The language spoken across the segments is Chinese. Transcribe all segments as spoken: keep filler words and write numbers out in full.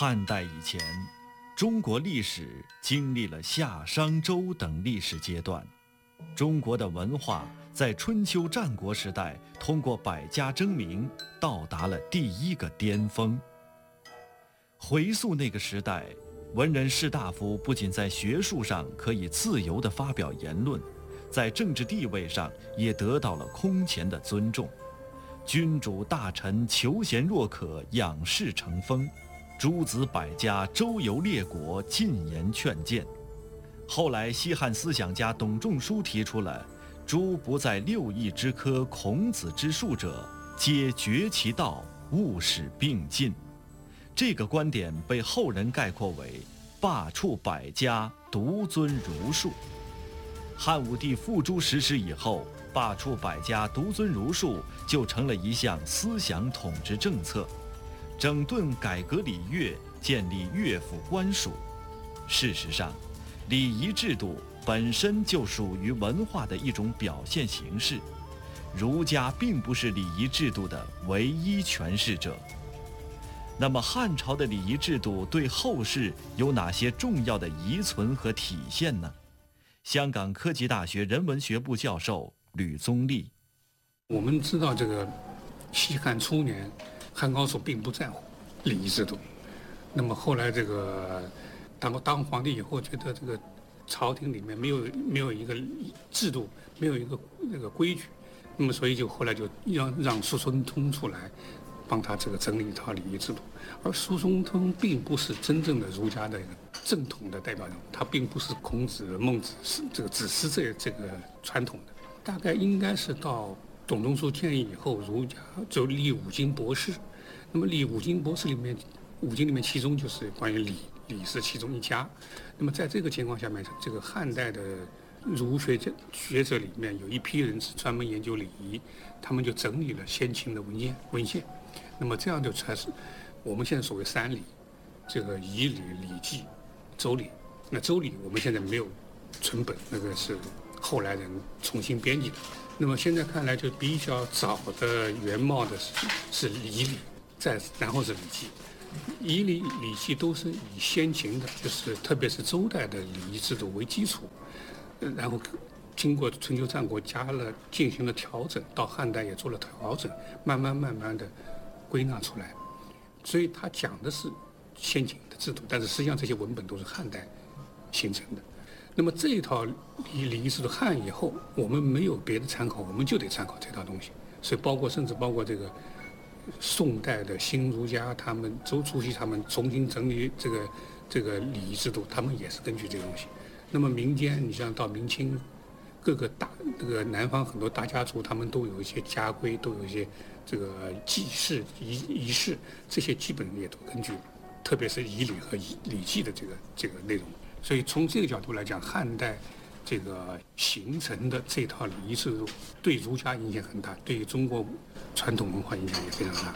汉代以前，中国历史经历了夏、商、周等历史阶段。中国的文化在春秋战国时代通过百家争鸣到达了第一个巅峰。回溯那个时代，文人士大夫不仅在学术上可以自由地发表言论，在政治地位上也得到了空前的尊重。君主大臣求贤若渴，仰视成风，诸子百家周游列国，进言劝谏。后来西汉思想家董仲舒提出了诸不在六艺之科，孔子之术者，皆绝其道，勿使并进。这个观点被后人概括为罢黜百家，独尊儒术。汉武帝付诸实施以后，罢黜百家，独尊儒术就成了一项思想统治政策，整顿改革礼乐，建立乐府官署。事实上，礼仪制度本身就属于文化的一种表现形式，儒家并不是礼仪制度的唯一诠释者。那么汉朝的礼仪制度对后世有哪些重要的遗存和体现呢？香港科技大学人文学部教授吕宗立。 我们知道这个西汉初年，汉高祖并不在乎礼仪制度。那么后来这个当当皇帝以后，觉得这个朝廷里面没有没有一个制度，没有一个那个规矩，那么所以就后来就让让苏孙通出来帮他这个整理一套礼仪制度。而苏孙通并不是真正的儒家的一个正统的代表人物，他并不是孔子、孟子这个子思这这个传统的，大概应该是到董仲舒建议以后，儒家就立五经博士。那么立五经博士里面，五经里面其中就是关于礼，礼是其中一家。那么在这个情况下面，这个汉代的儒学者学者里面有一批人是专门研究礼仪，他们就整理了先秦的文献文献。那么这样就才是我们现在所谓三礼，这个仪礼、礼记、周礼。那周礼我们现在没有存本，那个是后来人重新编辑的。那么现在看来，就比较早的原貌的是是仪礼，再然后是礼记。仪礼、礼记都是以先秦的，就是特别是周代的礼仪制度为基础，然后经过春秋战国加了进行了调整，到汉代也做了调整，慢慢慢慢的归纳出来。所以他讲的是先秦的制度，但是实际上这些文本都是汉代形成的。那么这一套礼礼仪制度汉以后，我们没有别的参考，我们就得参考这套东西。所以包括甚至包括这个宋代的新儒家，他们周主席他们重新整理这个这个礼仪制度，他们也是根据这个东西。那么民间，你像到明清，各个大这个南方很多大家族，他们都有一些家规，都有一些这个祭祀仪仪式，这些基本也都根据，特别是仪礼和仪礼记的这个这个内容。所以从这个角度来讲，汉代这个形成的这套礼仪制度对儒家影响很大，对中国传统文化影响也非常大。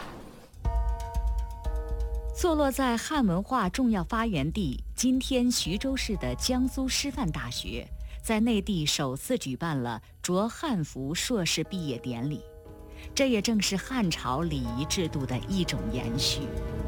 坐落在汉文化重要发源地今天徐州市的江苏师范大学，在内地首次举办了着汉服硕士毕业典礼，这也正是汉朝礼仪制度的一种延续。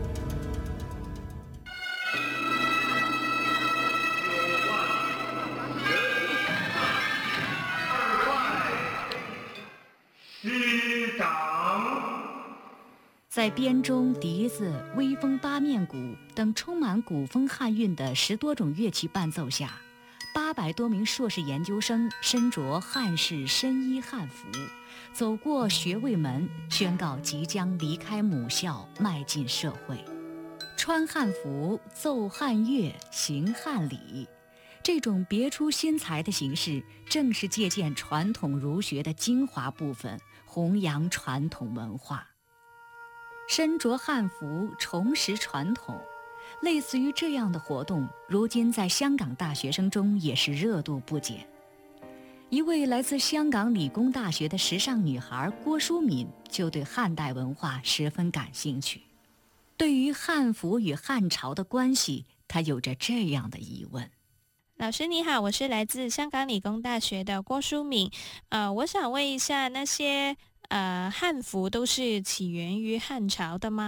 师长， 在编钟、笛子、微风八面鼓等充满古风汉韵的十多种乐器伴奏下，八百多名硕士研究生身着汉式深衣汉服，走过学位门，宣告即将离开母校，迈进社会。穿汉服、奏汉乐、行汉礼，这种别出心裁的形式，正是借鉴传统儒学的精华部分，弘扬传统文化。身着汉服，重拾传统，类似于这样的活动，如今在香港大学生中也是热度不减。一位来自香港理工大学的时尚女孩郭淑敏就对汉代文化十分感兴趣。对于汉服与汉朝的关系，她有着这样的疑问。 老师你好，我是来自香港理工大学的郭淑敏。呃，我想问一下，那些呃汉服都是起源于汉朝的吗？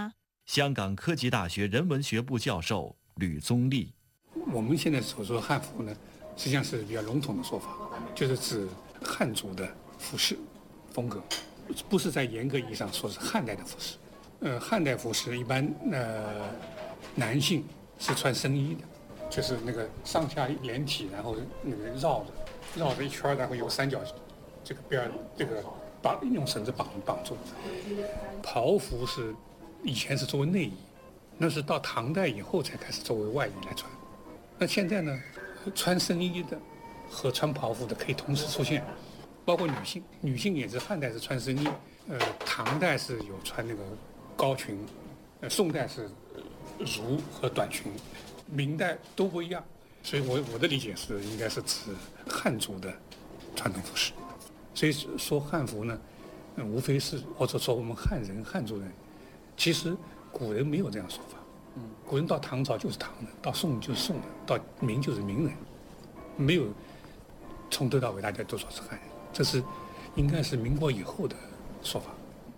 香港科技大学人文学部教授吕宗立。 我们现在所说的汉服呢，实际上是比较笼统的说法，就是指汉族的服饰风格，不是在严格意义上说是汉代的服饰。呃，汉代服饰一般呃男性是穿僧衣的，就是那个上下连体，然后那个绕着绕着一圈，然后有三角这个边这个绑用绳子绑绑住。袍服是以前是作为内衣，那是到唐代以后才开始作为外衣来穿。那现在呢，穿僧衣的和穿袍服的可以同时出现，包括女性，女性也是汉代是穿僧衣，呃，唐代是有穿那个高裙，呃，宋代是襦和短裙，明代都不一样。所以我我的理解是，应该是指汉族的传统服饰。所以说汉服呢，嗯，无非是或者说我们汉人汉族人，其实古人没有这样说法。嗯，古人到唐朝就是唐人，到宋就是宋人，到明就是明人，没有从头到尾大家都说是汉人，这是应该是民国以后的说法。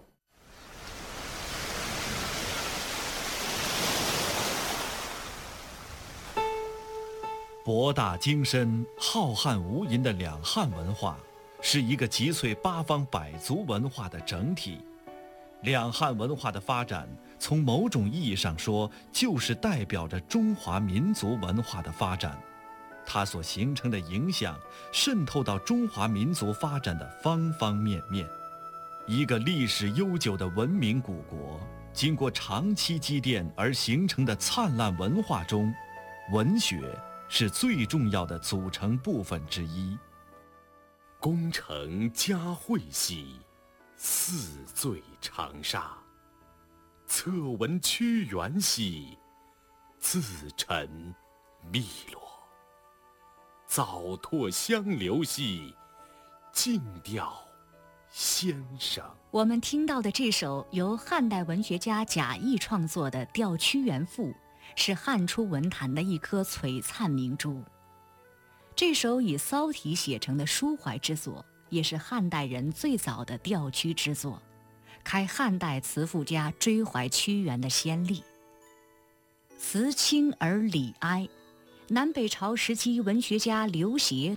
博大精深、浩瀚无垠的两汉文化，是一个集萃八方百族文化的整体。两汉文化的发展，从某种意义上说，就是代表着中华民族文化的发展。它所形成的影响，渗透到中华民族发展的方方面面。一个历史悠久的文明古国，经过长期积淀而形成的灿烂文化中，文学是最重要的组成部分之一。 功成佳会兮，四醉长沙；侧闻屈原兮，自沉汨罗；早拓香流兮，静调先生。 我们听到的这首由汉代文学家贾谊创作的《吊屈原赋》，是汉初文坛的一颗璀璨明珠。这首以骚体写成的抒怀之作，也是汉代人最早的调屈之作，开汉代词赋家追怀屈原的先例。词轻而理哀，南北朝时期文学家刘勰